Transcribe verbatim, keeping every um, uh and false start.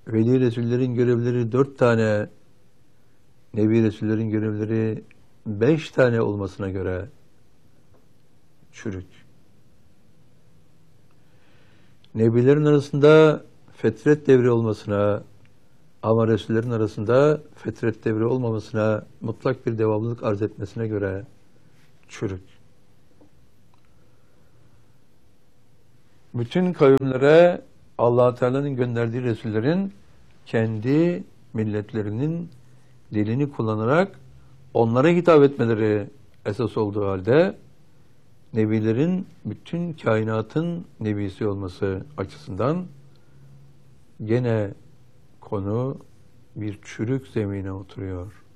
Veli Resullerin görevleri dört tane, Nebi Resullerin görevleri beş tane olmasına göre çürük. Nebilerin arasında fetret devri olmasına ama Resullerin arasında fetret devri olmamasına, mutlak bir devamlılık arz etmesine göre çürük. Bütün kavimlere Allah Teala'nın gönderdiği Resullerin kendi milletlerinin dilini kullanarak onlara hitap etmeleri esas olduğu halde Nebilerin bütün kainatın nebisi olması açısından gene konu bir çürük zemine oturuyor.